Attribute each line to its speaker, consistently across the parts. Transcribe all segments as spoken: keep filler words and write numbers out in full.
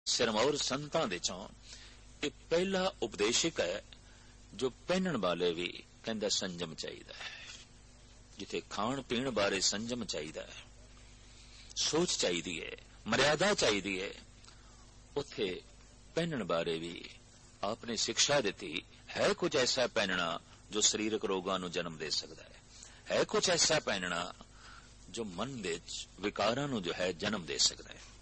Speaker 1: सिरमौर संतां दे चों ये पहला उपदेशक है जो पहनण वाले भी कहंदा संजम चाहिदा है। जिथे खाण पीण बारे संजम चाहिदा है, सोच चाहिदी है, मर्यादा चाहिदी है, उथे पहनण बारे भी आपने शिक्षा दी है। कुछ ऐसा पहनना जो शरीरक रोगां नूं जन्म दे सकदा है, है कुछ ऐसा पहनना जो मन विच विकारां नूं जो है जन्म दे सकदा है।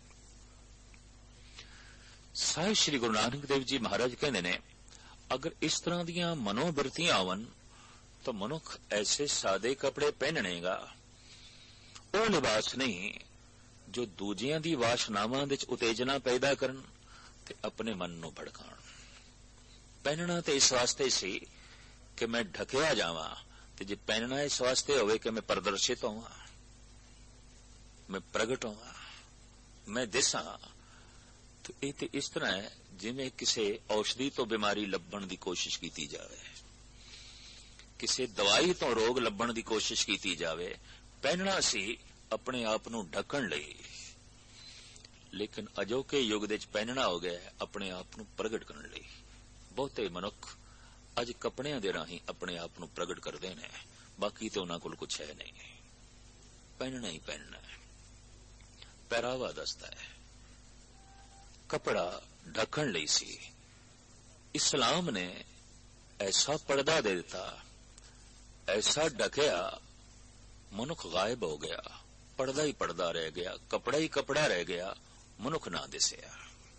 Speaker 1: साहिब श्री गुरु नानक देव जी महाराज कहंदे ने, अगर इस तरह दीयां मनोवृत्तियां आवन तो मनुख ऐसे सादे कपड़े पहननेगा, वो लिबास नहीं जो दूजियां दी वासनावां विच उत्तेजना पैदा करन ते अपने मन नूं भड़काण। पहनना ते इस वास्ते सी कि मैं ढकिया जावां, ते जे पहनना इस वास्ते होवे कि मैं प्रदर्शित होवां, मैं प्रगट होवां, मैं दिसां, तो ये ते इस तरह है जिवें किसी औषधि तो बीमारी लभण की कोशिश की जाए, किसी दवाई तो रोग लभण की कोशिश की जाए। पहनना सी अपने आप नूं ढकण लई, लेकिन अजोके युग दे पहनना हो गया अपने आप नूं प्रगट करने लई। बहुते मनुख अज कपड़ियां दे राही अपने आप नूं प्रगट करते हैं, बाकी तो उन्हां कोल कुछ है नहीं। पहनना ही पहनना है, पहरावा दसदा है, कपड़ा ढकण लई सी। इस्लाम ने ऐसा पर्दा दे दिता, ऐसा ढकया, मनुख गायब हो गया, पर्दा ही पर्दा रह गया, कपड़ा ही कपड़ा रह गया, मनुख ना दिसया।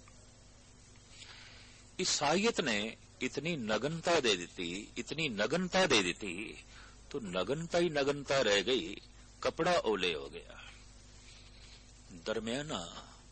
Speaker 1: ईसाइयत ने इतनी नग्नता दे दी, इतनी नग्नता दे दी, तो नग्नता ही नग्नता रह गई, कपड़ा ओले हो गया। दरमियाना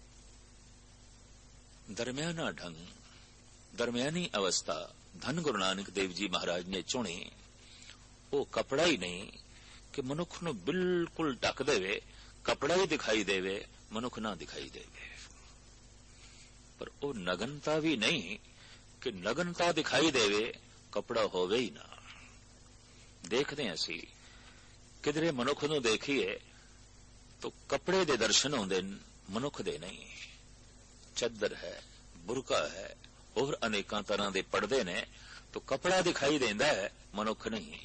Speaker 1: दरमियाना ढंग, दरमियानी अवस्था धन गुरु नानक देव जी महाराज ने चुनी। वो कपड़ा ही नहीं कि मनुख नूं बिल्कुल ढक देवे, कपड़ा ही दिखाई देवे, मनुख ना दिखाई देवे। पर वो नग्नता भी नहीं कि नग्नता दिखाई देवे, कपड़ा होवे ही ना। देखते हैं असी किधरे मनुख नूं देखिए तो कपड़े दे दर्शन होंदे, मनुख दे नहीं। चद्दर है, बुरका है, और अनेकां तरह दे पर्दे ने, तो कपड़ा दिखाई देंदा है, मनुख नहीं।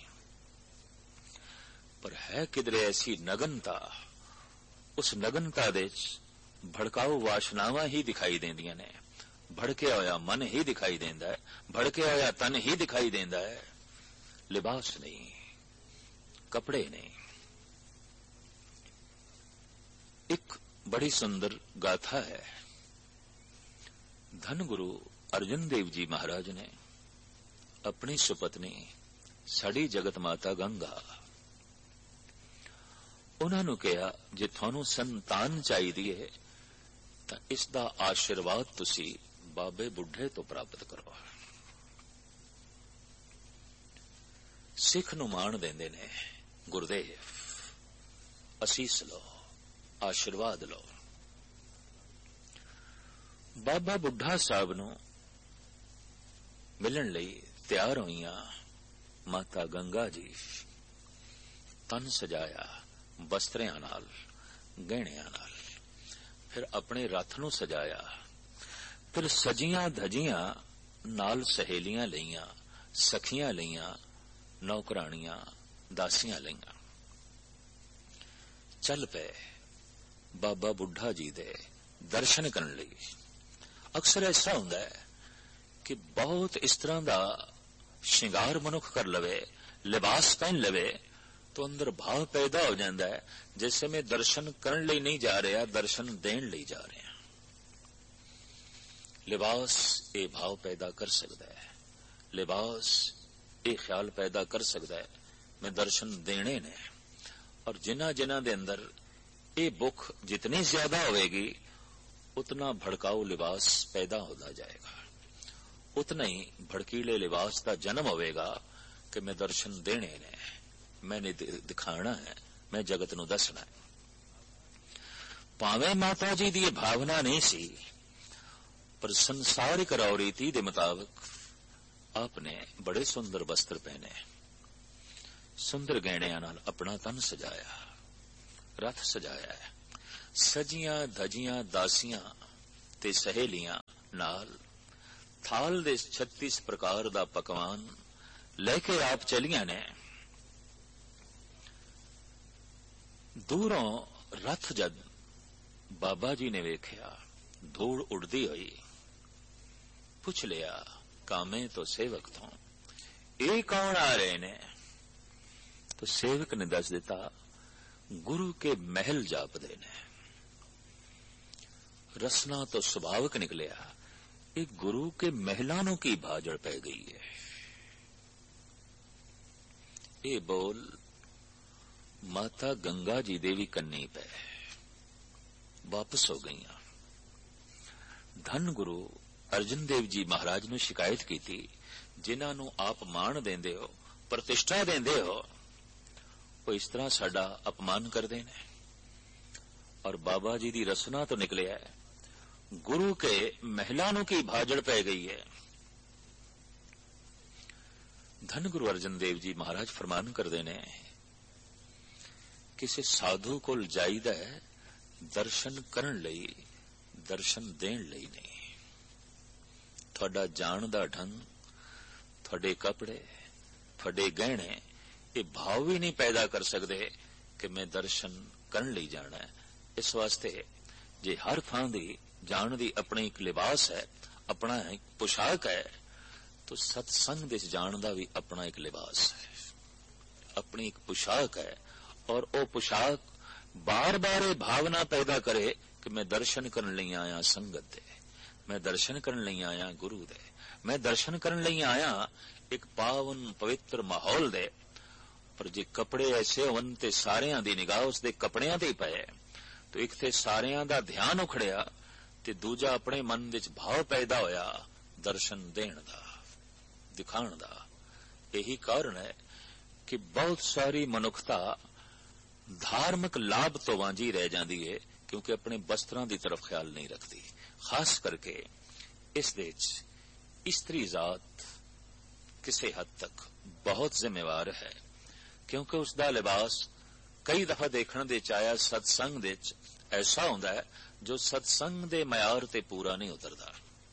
Speaker 1: पर है किधरे ऐसी नग्नता, उस नग्नता दे भड़काऊ वासनावां ही दिखाई देंदियां ने, भड़किया होया मन ही दिखाई देंदा है, भड़किया होया तन ही दिखाई देंदा है, लिबास नहीं, कपड़े नहीं। एक बड़ी सुंदर गाथा है। धन गुरु अर्जन देव जी महाराज ने अपनी सुपत्नी साड़ी जगत माता गंगा, उन्होंने कहा, जे थानू संतान चाहिए है तो इसका आशीर्वाद तुसी बाबे बुढ़े तो प्राप्त करो। सिख नूं मान देंदे ने, गुरुदेव असीस लो, आशीर्वाद लो। बाबा बुढ़ा साहब नूं मिलण लई तैयार होईयां माता गंगा जी। तन सजाया वस्त्रियां नाल, गहणियां नाल, फिर अपने रथ नूं सजाया, फिर सजियां धजियां नाल सहेलियां लईयां, सखियां लईयां, नौकराणियां, दासियां लईयां। चल पे बाबा बुढ़ा जी दे दर्शन करने लई। अक्सर ऐसा होंदा है कि बहुत इस तरह का श्रृंगार मनुख कर लवे, लिबास पहन लवे, तो अंदर भाव पैदा हो जाता है जैसे मैं दर्शन करने लई नहीं जा रहा, दर्शन देण लई जा रहा। लिबास ये भाव पैदा कर सकता है, लिबास ये ख्याल पैदा कर सकता है मैं दर्शन देने ने। और जिन्हां जिन्हां दे अंदर ये बुख जितनी ज्यादा होगी, उतना भड़काऊ लिबास पैदा होता जाएगा, उतना ही भड़कीले लिबास का जन्म होगा कि मैं दर्शन देने ने, मैंने दिखाना है, मैं जगत नूं दसना है। भावें माता जी की भावना नहीं सी, पर संसारिक रौ रीति के मुताबिक आपने बड़े सुंदर वस्त्र पहने, सुंदर गहणियां नाल अपना तन सजाया, रथ सजाया है, सजियां धजियां दासियां ਤੇ ਸਹੇਲੀਆਂ ਨਾਲ ਥਾਲ ਦੇ ਛੱਤੀ ਪ੍ਰਕਾਰ ਦਾ ਪਕਵਾਨ ਲੈ ਕੇ ਆਪ ਚਲੀਆਂ ਨੇ। ਦੂਰੋਂ ਰਥ ਜਦ ਬਾਬਾ ਜੀ ਨੇ ਵੇਖਿਆ, ਧੂੜ ਉੱਡਦੀ ਹੋਈ, ਪੁੱਛ ਲਿਆ ਕਾਮੇ ਤੋਂ ਸੇਵਕ ਤੋਂ, ਇਹ ਕੌਣ ਆ ਰਹੇ ਨੇ? तो सेवक ने दस दिता, गुरु के महल जापदे ने। रसना तो स्वाभाविक निकलिया, एक गुरु के महलानों की भाजड़ पै गई है। ये बोल माता गंगा जी देवी कन्नी पे वापस हो गई। धन गुरु अर्जन देव जी महाराज ने शिकायत की थी, जिन्हां नूं आप मान देंदे हो, प्रतिष्ठा देंदे हो, वो इस तरह साडा अपमान करते हैं। और बाबा जी की रसना तो निकले है, गुरु के महलानों की भाजड़ पै गई है। धन गुरु अर्जन देव जी महाराज फरमान करते हैं, किसी साधु को जाईदा है दर्शन करन लई, दर्शन देण लई नहीं। थोड़ा जान दा ढंग, थोड़े कपड़े, थोड़े गहने ये भाव भी नहीं पैदा कर सकते कि मैं दर्शन करन लई जाना है। इस वास्ते जे हर थां दी जान दी अपनी एक लिबास है, अपना एक पोशाक है, तो सत्संग दे जान दा भी अपना एक लिबास है, अपनी एक पोशाक है। और वो पोशाक बार बार ये भावना पैदा करे कि मैं दर्शन करन लई आया संगत दे, मैं दर्शन करन लई आया गुरु दे, मैं दर्शन करन लई आया एक पावन पवित्र माहौल दे। पर जे कपड़े ऐसे होन ते सारियां दी निगाह उसदे कपड़ियां ते ही पए, तो एक ते सारियां दा ध्यान उखड़िया ते दूजा अपने मन विच भाव पैदा होया दर्शन देण दा, दिखाण दा। यही कारण है कि बहुत सारी मनुखता धार्मिक लाभ तो वांझी रह जाती है, क्योंकि अपने वस्त्रां दी तरफ ख्याल नहीं रखती। खास करके इस दे च स्त्री जात किसी हद तक बहुत जिम्मेवार है, क्योंकि उसका लिबास कई दफा देखने दे चाया सत्संग दे ऐसा होंदा है जो सत्संग दे मयार ते पूरा नहीं उतरदा।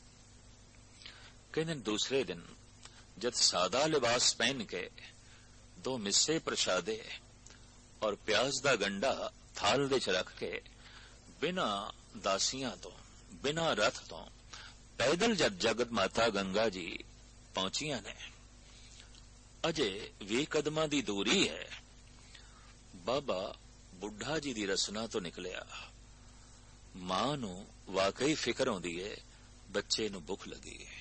Speaker 1: कई दिन दूसरे दिन जब सादा लिबास पहन के दो मिस्से प्रसादे और प्याज दा गंडा थाल दे च रख के बिना दासियां तो, बिना रथ तो पैदल जब जगत माता गंगा जी पहुंचिया ने, अजे वी कदमां दी दूरी है, बाबा बुढ़ा जी दी रसना तो निकलिया। मां नूं वाकई फिक्र होंदी है, बच्चे नूं भुख लगी है।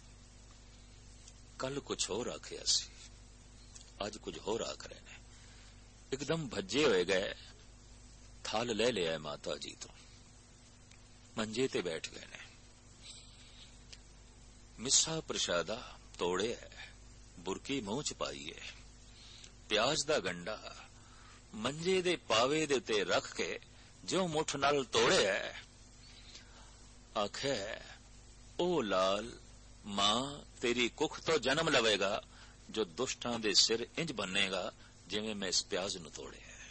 Speaker 1: कल कुछ होर आखिया सी, अज कुछ होर आख रहे ने। एकदम भज्जे होए गए, थाल ले लिया माता जी तो, मंजे ते बैठ गए ने। मिस्सा प्रसादा तोड़े है, बुरकी मूंह च पाई है, प्याज दा गंडा मंजे दे पावे दे ते रख के जो मुठ नाल तोड़े है, आखे ओ लाल मां तेरी कुख तो जन्म लवेगा, जो दुष्टां दे सिर इंज बनेगा जिवें मैं इस प्याज नूं तोड़े है।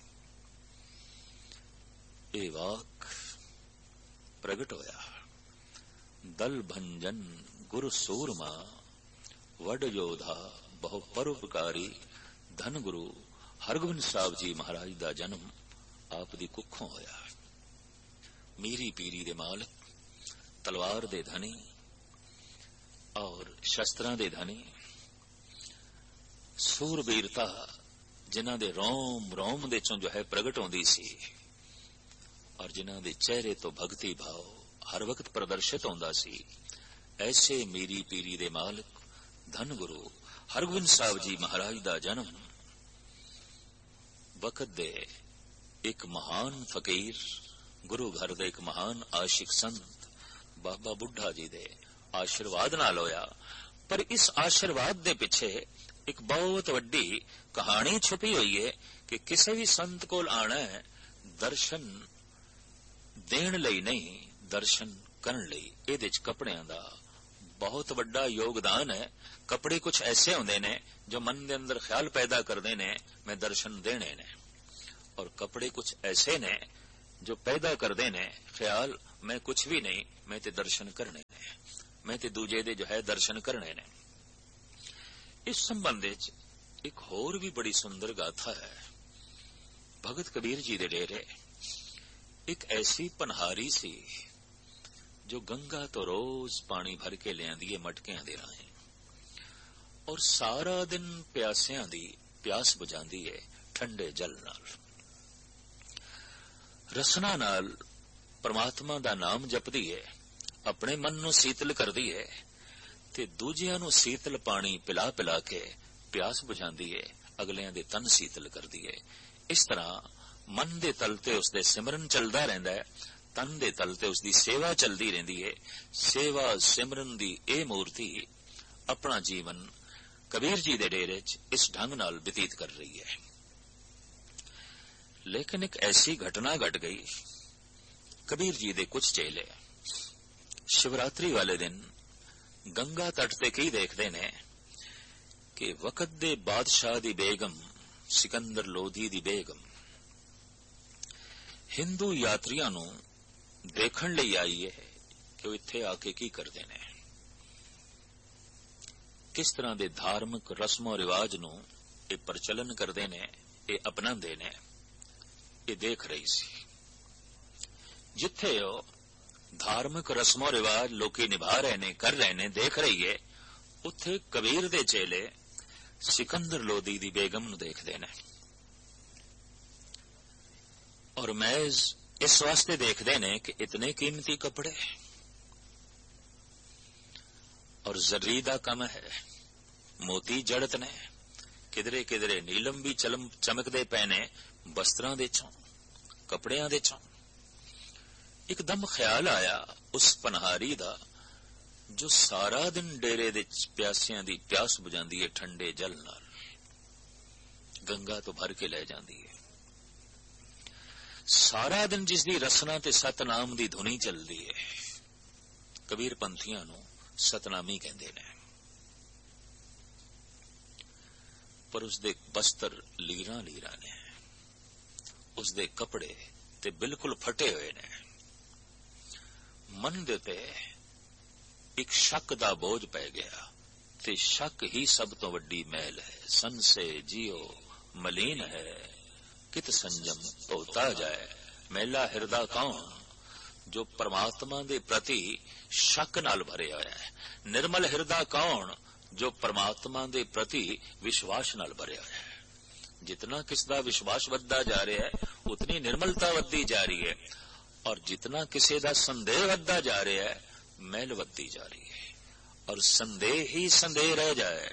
Speaker 1: ए वाक प्रगट होया, दल भंजन गुरु सूरमा, वड योधा बहु परोपकारी। धन गुरु हरगोबिंद साहब जी महाराज दा जन्म आप दी कुखों होया। मीरी पीरी दे मालक, तलवार दे धनी और शस्त्रां दे धनी, सूरबीरता जिन्हां दे रोम रोम दे चों जो है प्रगट होंदी सी, और जिन्हां दे चेहरे तो भक्ति भाव हर वक्त प्रदर्शित होंदा सी, ऐसे मीरी पीरी दे मालक धन गुरु हरगोबिंद साहब जी महाराज दा जन्म वक्त दे एक महान फकीर, गुरु घर दे एक महान आशिक संत बाबा बुढ़ा जी दे आशीर्वाद नाल होया। पर इस आशीर्वाद दे पिछे एक बहुत वड्डी कहानी छुपी हुई है कि किसी भी संत कोल आना है दर्शन देण लई नहीं, दर्शन करन लई। इहदे च कपड़ियां दा बहुत वड्डा योगदान है। कपड़े कुछ ऐसे होंदे ने जो मन दे अंदर ख्याल पैदा करदे ने मैं दर्शन देने ने, और कपड़े कुछ ऐसे ने जो पैदा करदे ने ख्याल मैं कुछ भी नहीं, मैं ते दर्शन करने ने, मैं ते दूजे दे जो है दर्शन करने ने। इस संबंध विच एक होर भी बड़ी सुंदर गाथा है। भगत कबीर जी दे डेरे एक ऐसी पनहारी सी जो गंगा तो रोज पानी भर के लियांदी है मटकियां दे राहें, और सारा दिन प्यासियां दी प्यास बुझांदी है ठंडे जल नाल। रसना नाल परमात्मा दा नाम जपदी है, अपने मन नूं शीतल करदी है ते दूजियां नूं शीतल पानी पिला पिला के प्यास बुझांदी है, अगलियां दे तन शीतल करदी है। इस तरह मन दे तल ते उसदे सिमरन चलदा रहिंदा है, तन दे तल ते उसदी सेवा चलदी रहिंदी है। सेवा सिमरन दी ए मूर्ति अपना जीवन कबीर जी दे डेरे च इस ढंग नाल बतीत कर रही है। लेकिन एक ऐसी घटना घट गई, कबीर जी दे कुछ चेले शिवरात्रि वाले दिन गंगा तट ते की देखते ने कि वकत दे बादशाह दी बेगम सिकंदर लोधी दी बेगम हिंदू यात्रियों नूं देखण लई आई है कि वो इत्थे आके की करते ने, किस तरह दे धार्मिक रस्मों रिवाज नूं ये प्रचलन करते ने, ये अपनांदे ने, ये देख रही सी। जिथे वो धार्मिक रस्मों रिवाज लोकी निभा रहे ने, कर रहे ने, देख रही है, उत्थे कबीर दे चेले सिकंदर लोधी दी बेगम नूं देखदे ने, और महज इस वास्ते देखदे ने कि इतने कीमती कपड़े और जर्री दा कम है, मोती जड़त ने, किधरे किधरे नीलम भी चलम चमकदे पए ने वस्त्रां दे चों, कपड़ियां दे चों। एकदम ख्याल आया उस पनहारी दा जो सारा दिन डेरे दे प्यासियां दी प्यास बुझांदी है ठंडे जल नाल, गंगा तो भर के ले जांदी है। सारा दिन जिसदी रसना ते सतनाम दी धुनी चलदी है, कबीर पंथियां नूं सतनामी कहंदे ने, पर उसदे बस्तर लीरां लीरां ने, उसदे कपड़े ते बिल्कुल फटे हुए ने। मन दे ते एक शक दा बोझ पै गया, ते शक ही सब तो वड्डी मैल है। सन से जियो मलीन है, कित संजम होता जाए, मैला हिरदा कौन, जो परमात्मा दे प्रति शक नाल भरे होया है। निर्मल हिरदा कौन, जो परमात्मा दे प्रति विश्वास नाल भरे होया है। जितना किसदा विश्वास वधदा जा रहा है उतनी निर्मलता वधदी जा रही है, और जितना किसी दा संदेह वधदा जा रहा है मैल वधदी जा रही है। और संदेह ही संदेह रह जाए,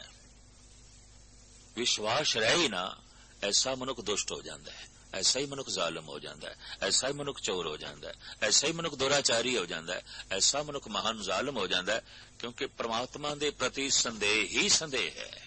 Speaker 1: विश्वास रह ही ना, ऐसा मनुख दुष्ट हो जाता है, ऐसा ही मनुख जालिम हो जाता है, ऐसा ही मनुख चोर हो जाता है, ऐसा ही मनुख दुराचारी हो जाता है, ऐसा मनुख महान जालिम हो जाता है, क्योंकि परमात्मा दे प्रति संदेह ही संदेह है।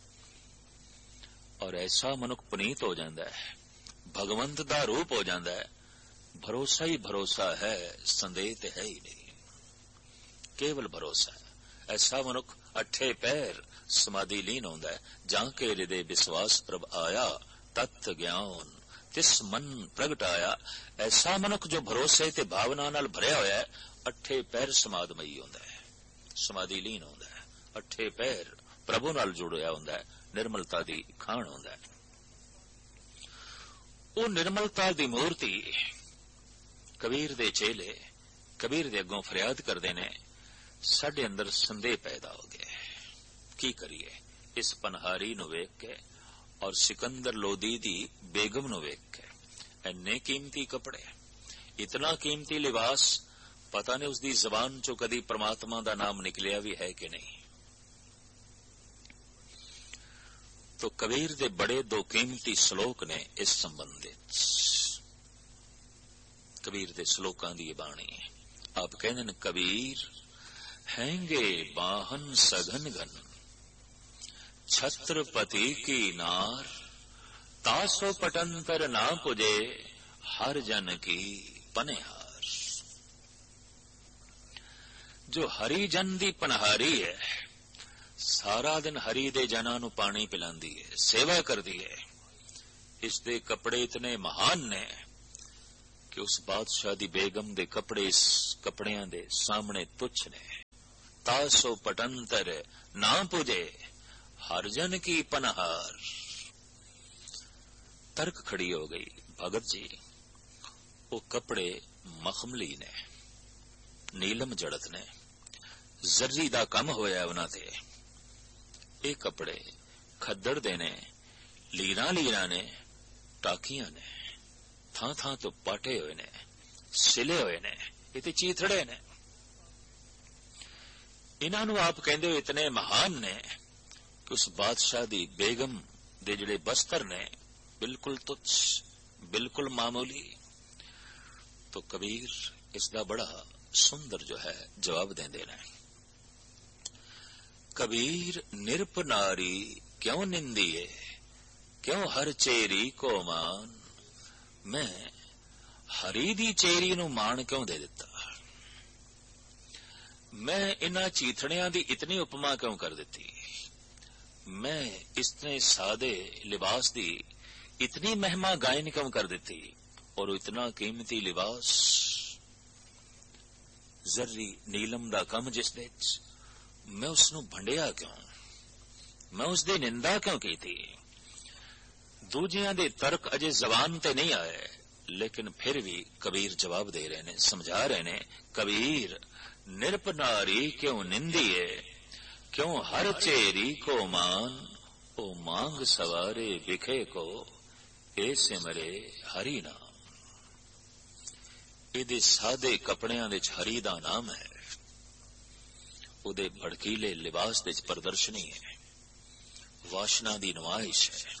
Speaker 1: और ऐसा मनुख पुनीत हो जाता है, भगवंत दा रूप हो जाता है। भरोसा ही भरोसा है, संदेह ते है ही नहीं, केवल भरोसा है। ऐसा मनुख अठे पैर समाधि लीन होता है, जां के हृदय विश्वास प्रभ आया, तत्व ज्ञान तिस मन प्रगट आया। ऐसा मनुख जो भरोसे ते भावना नाल भरिया होया है, अठे पैर समाधमई होता है, समाधि लीन होता है, अठे पैर प्रभु नाल जुड़िया होता है, निर्मलता दी खान होता है। वो निर्मलता दी मूर्ति कबीर दे चेले कबीर दे अगों फरियाद करदे ने, साडे अंदर संदेह पैदा हो गया, की करिए। इस पनहारी नूं वेख के और सिकंदर लोधी दी बेगम नूं वेख के, इन्ने कीमती कपड़े, इतना कीमती लिबास, पता नहीं उसदी जबान चो कदी परमात्मा दा नाम निकलिया भी है कि नहीं। तो कबीर दे बड़े दो कीमती श्लोक ने इस संबंधित। कबीर दे श्लोकां दी बाणी आप कहंदे ने, कबीर हैंगे बाहन सघन घन, छत्रपति की नार, तासो पटंतर ना पुजे, हर जन की पनेहार। जो हरि जन दी पनहारी है, सारा दिन हरि दे जना नूं पानी पिलांदी है, सेवा करदी है। इसदे कपड़े इतने महान ने कि उस बादशाह दी बेगम दे कपड़े इस कपड़ियां दे सामने तुच्छ ने। तासो पटंतर ना पुजे हर जन की पनहार। तर्क खड़ी हो गई, भगत जी वो कपड़े मखमली ने, नीलम जड़त ने, जर्री दा कम होया उन्हां ते। ये कपड़े खद्दड़ दे ने, लीरा लीरा ने, टाकियां ने, थां थां तो पाटे हुए ने, सिले हुए ने, ये ते चीथड़े ने। इन्हां नूं आप कहंदे हो इतने महान ने कि उस बादशाह दी बेगम दे जिहड़े बस्तर ने बिल्कुल तुच्छ, बिल्कुल मामूली। तो कबीर इसका बड़ा सुंदर जो है जवाब देंदे ने। कबीर निरप नारी क्यों निंदिए, क्यों हर चेरी को मान। मैं हरी दी चेरी नूं मान क्यों दे दिता, मैं इन्हां चीथड़ियां दी इतनी उपमा क्यों कर दिती, मैं इतने सादे लिबास दी इतनी महिमा गायन क्यों कर देती, और इतना कीमती लिबास जर्री नीलम दा कम जिस दे मैं उसनू भंडिया क्यों, मैं उसदी निंदा क्यों की थी। दूजियां दे तर्क अजे जबान ते नहीं आए, लेकिन फिर भी कबीर जवाब दे रहे ने, समझा रहे ने। कबीर निरप नारी क्यों निंदिए, क्यों हर चेरी को मान। ओ मांग सवारे बिखे को ए सिमरे हरि नाम। इहदे सादे कपड़ियां दे हरि दा नाम है, उहदे भड़कीले लिबास दे प्रदर्शनी है, वाशना दी नुमाइश है।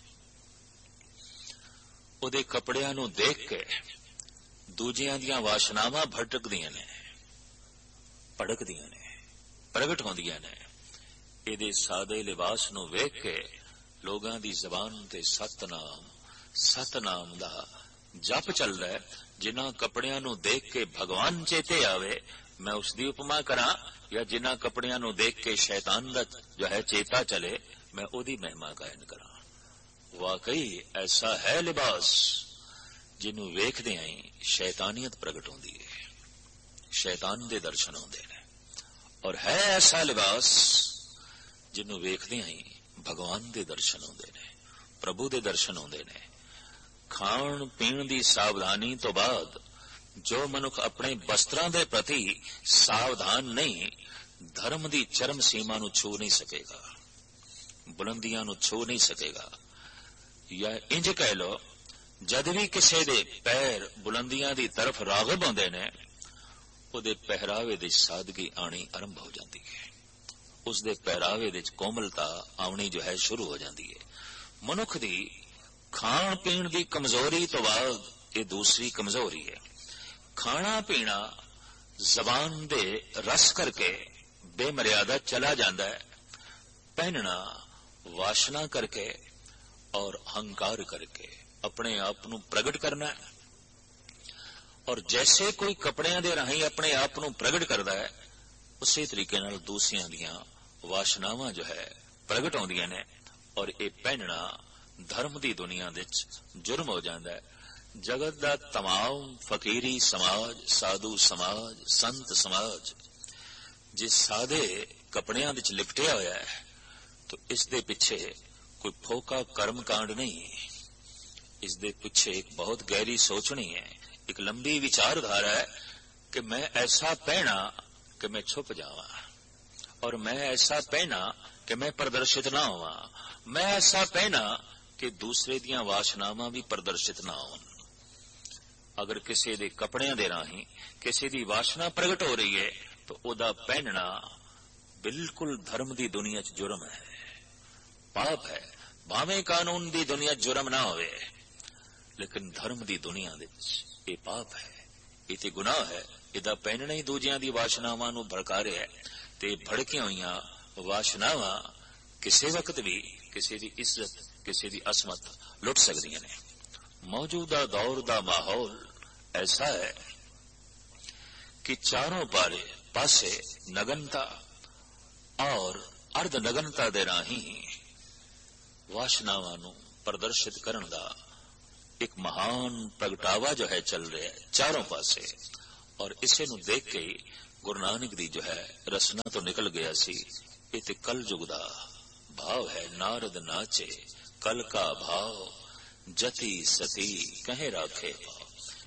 Speaker 1: उहदे कपड़ियां नूं देख के दूजियां दियां वाशनावां भटकदियां ने, भड़कदियां ने, प्रगट होंदियां ने। इहदे सादे लिबास नूं वेख के लोगां दी जबान ते सतनाम सतनाम दा जप चल रहा है। जिन्हां कपड़ियां नूं देख के भगवान चेते आवे मैं उसकी उपमा करा, या जिन्हां कपड़ियां नूं देख के शैतान दा जो है चेता चले मैं ओदी महिमा गायन करा। वाकई ऐसा है लिबास जिन्हों वेखदे आई शैतानियत प्रगट होंदी है, शैतान दे दर्शन होंदे ने। और है ऐसा लिबास जिन्हों वेखदे आई भगवान दे दर्शन होंदे ने, प्रभु दे दर्शन होंदे ने। खाण पीण दी सावधानी तो बाद जो मनुख अपने वस्त्रां दे प्रति सावधान नहीं, धर्म दी चरम सीमा नूं छू नहीं सकेगा, बुलंदियां नूं छू नहीं सकेगा। या इंज कह लो, जद भी किसी दे पैर बुलंदियां दी तरफ रागब होंदे ने, उहदे पहरावे दी सादगी आनी आरंभ हो जाती है, उसदे पहरावे दी कोमलता आनी जो है शुरू हो जाती है। मनुख दी खाण पीण दी कमजोरी तो बाद ये दूसरी कमजोरी है। खाना पीना जबान दे रस करके बेमर्यादा चला जाता है, पहनना वासना करके और हंकार करके अपने आप नूं प्रगट करना है। और जैसे कोई कपड़ियां दे राही अपने आप नूं प्रगट करता है, उसी तरीके नाल दूसरियां दियां वासनावां जो है प्रगट होंदियां ने। और ये पहनना धर्म की दुनिया विच जुर्म हो जाता है। जगत का तमाम फकीरी समाज, साधु समाज, संत समाज जिस सादे कपड़ियां विच लिपटिया होया है, तो इस दे पिछे कोई फोका कर्म कांड नहीं, इस दे पिछे एक बहुत गहरी सोचनी है, एक लंबी विचारधारा है कि मैं ऐसा पहना कि मैं छुप जावा, और मैं ऐसा पहना कि मैं प्रदर्शित ना होवा, मैं ऐसा पहना कि दूसरे दियां वासनावां भी प्रदर्शित ना होन। अगर किसी दे कपड़ियां दे राही किसी दी वासना प्रगट हो रही है, तो ओदा पहनना बिल्कुल धर्म दी दुनिया च जुर्म है, पाप है। भावें कानून दी दुनिया जुर्म ना होवे, लेकिन धर्म दी दुनिया विच ये पाप है, इते गुनाह है। इदा पहनना ही दूजियां दी वासनावां नूं भड़का रहा है, ते भड़कियां होईयां वासनावां किसी वक्त भी किसी दी इज्जत, किसी दी असमत लुट सकदियां ने। मौजूदा दौर दा माहौल ऐसा है कि चारों पारे पासे नगनता और अर्ध नगनता दे राही वासनावां नूं प्रदर्शित करन दा एक महान प्रगटावा जो है चल रहा है चारों पासे। और इसे ਨੂੰ देख के ही गुरु नानक दी जो है रसना तो निकल गया सी। ये ते कल युग दा भाव है। नारद नाचे कल का भाव, जति सती कहे राखे भाव।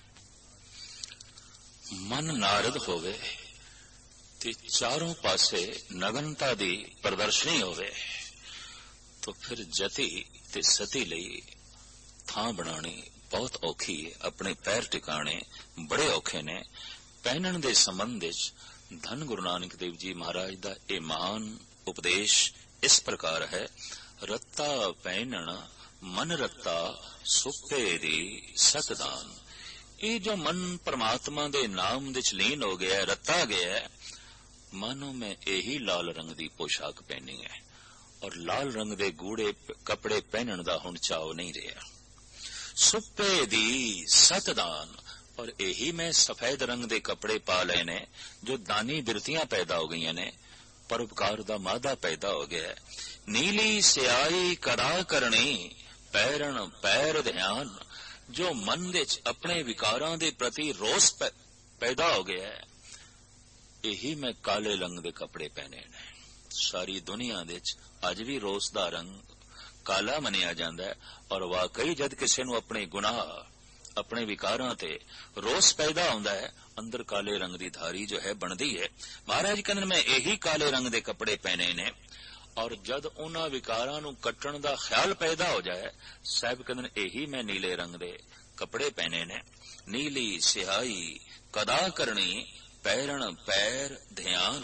Speaker 1: मन नारद होवे ते चारों पासे नगनता दी प्रदर्शनी होवे, तो फिर जति ते सती लई थां बनानी बहुत औखी है। अपने पैर टिकाने बड़े औखे ने। पहनण दे संबंध विच धन गुरु नानक देव जी महाराज दा ये महान उपदेश इस प्रकार है। रत्ता पहनण मन रत्ता सुपे दी सतदान। ये जो मन परमात्मा दे नाम विच लीन हो गया, रत्ता गया, मानो मैं यही लाल रंग दी पोशाक पहनी है और लाल रंग दे गूढ़े कपड़े पहनण दा हुण चाव नहीं रहा। सुपे दी सतदान, और यही मैं सफेद रंग दे कपड़े पा लए ने जो दानी बिरतियां पैदा हो गई ने, परोपकार दा मादा पैदा हो गया। नीली सियाई कदा करनी पैरण पैर ध्यान, जो मन विच अपने विकारां दे प्रति रोष पैदा हो गया है, यही मैं काले रंग दे कपड़े पहने ने। सारी दुनिया विच अज भी रोष दा रंग काला मनिया जांदा है, और वाकई जद किसी नूं अपने गुनाह अपने विकारां ते रोष पैदा होंदा है, अंदर काले रंग दी धारी जो है बनदी है। महाराज कहंदे मैं यही काले रंग दे कपड़े पहने ने, और जद उन्हां विकारां नूं कट्टण दा ख्याल पैदा हो जाए, साहब कहंदे यही मैं नीले रंग दे कपड़े पहने ने। नीली सिहाई कदा करनी पैरण पैर ध्यान,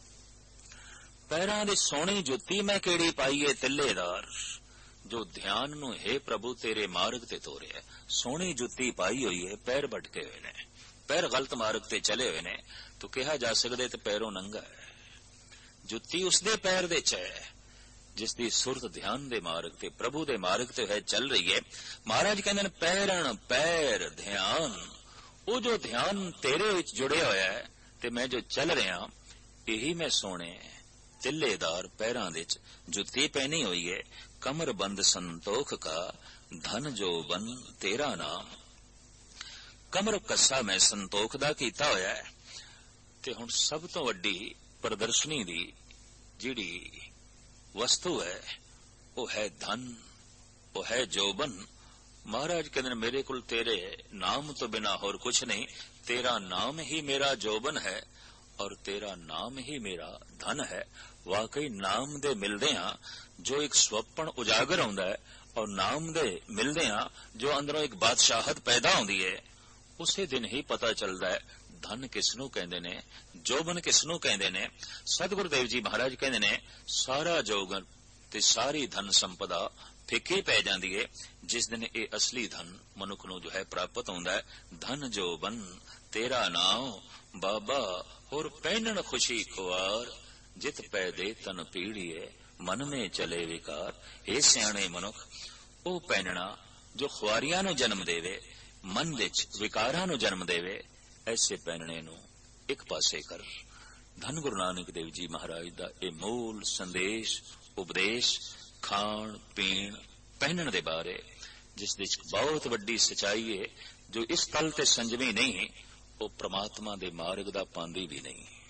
Speaker 1: पैरां दे सोहणी जुत्ती मैं केड़ी पाईए तिल्लेदार, जो ध्यान नूं हे प्रभु तेरे मार्ग ते तोरिया। सोहणी जुत्ती पाई हुई है, पैर भटके हुए ने, पैर गलत मार्ग ते चले हुए ने, तो कहा जा सकदे ते पैरों नंगा है। जुत्ती उसदे पैर दे च है जिसदी सुरत ध्यान दे मार्ग ते प्रभु दे मार्ग ते है चल रही है। महाराज कहंदे ने पैरण पैर ध्यान, वो जो ध्यान तेरे विच जुड़े होया है ते मैं जो चल रहा, यही मैं सोने तिल्लेदार पैरां विच जुत्ती पहनी हुई है। कमर बंद संतोख का धन जो बन तेरा नाम, कमर कस्सा मैं संतोख दा कीता होया है। ते हुण सब तो वड्डी प्रदर्शनी दी जिहड़ी वस्तु है वो है धन, वो है जोबन। महाराज कहते मेरे कुल तेरे नाम तो बिना और कुछ नहीं, तेरा नाम ही मेरा जोबन है और तेरा नाम ही मेरा धन है। वाकई नाम दे मिलदे हां जो एक स्वप्न उजागर होंदा है, और नाम दे मिलदे हां जो अंदरों एक बादशाहत पैदा होंदी है, उसे दिन ही पता चलदा है धन किसनू कहंदे ने, जोबन किसनू कहंदे ने। सतगुरु देव जी महाराज कहंदे ने सारा जोगन ते सारी धन संपदा फिक्की पै जांदी है जिस दिन ये असली धन मनुख नूं जो है प्राप्त होंदा है। धन जोबन तेरा नाम बाबा, और पहनण खुशी खुआर, जित पै दे तन पीड़िए मन में चले विकार। हे सियाणे मनुख, ओ पहनना जो खुआरियां नूं जन्म देवे, मन विच विकारां नूं जन्म देवे, ऐसे पहनने नूं एक पासे कर। धन गुरु नानक देव जी महाराज दा ये मूल संदेश उपदेश खाण पीण पहनण दे बारे, जिस विच बहुत वड्डी सच्चाई है, जो इस तल ते संजमी नहीं, वो परमात्मा दे मार्ग दा पांदी भी नहीं।